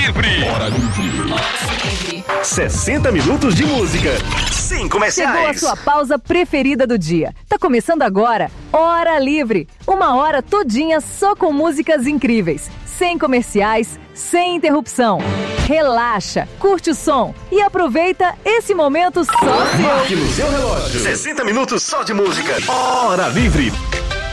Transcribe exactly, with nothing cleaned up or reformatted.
Livre. Hora Livre. sessenta minutos de música, sem comerciais. Chegou a sua pausa preferida do dia. Tá começando agora Hora Livre. Uma hora todinha só com músicas incríveis, sem comerciais, sem interrupção. Relaxa, curte o som e aproveita esse momento só seu. Marque no seu relógio. sessenta minutos só de música. Hora Livre.